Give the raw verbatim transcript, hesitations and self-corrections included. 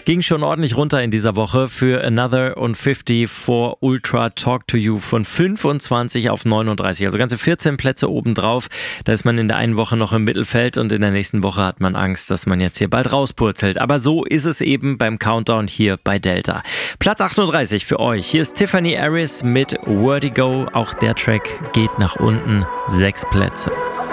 Ging schon ordentlich runter in dieser Woche für Another und fünfzig for Ultra Talk to You von fünfundzwanzig auf neununddreißig, also ganze vierzehn Plätze obendrauf. Da ist man in der einen Woche noch im Mittelfeld und in der nächsten Woche hat man Angst, dass man jetzt hier bald rauspurzelt. Aber so ist es eben beim Countdown hier bei Delta. Platz achtunddreißig für euch. Hier ist Tiffany Harris mit Vertigo. Auch der Track geht nach unten. Sechs Plätze.